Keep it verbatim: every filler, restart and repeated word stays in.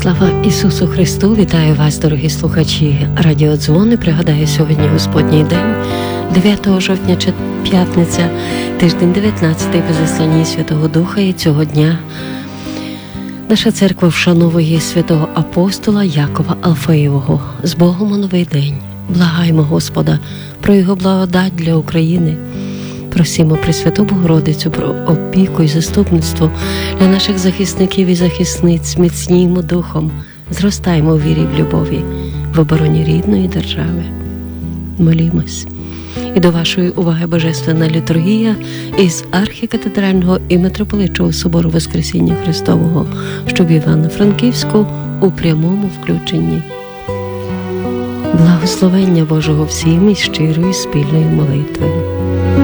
Слава Ісусу Христу! Вітаю вас, дорогі слухачі Радіо Дзвони. Пригадаю, сьогодні Господній день, дев'ятого жовтня, п'ятниця, тиждень дев'ятнадцятий по засланні Святого Духа. І цього дня наша церква вшановує святого апостола Якова Алфеєвого. З Богом у новий день. Благаємо Господа про Його благодать для України. Просимо Пресвяту Богородицю про опіку і заступництво для наших захисників і захисниць. Міцніємо духом, зростаємо у вірі і в любові, в обороні рідної держави. Молімось. І до вашої уваги Божественна літургія із архікатедрального і митрополитчого собору Воскресіння Христового, що в Івано-Франківську у прямому включенні. Благословення Божого всім із щирою спільною молитвою.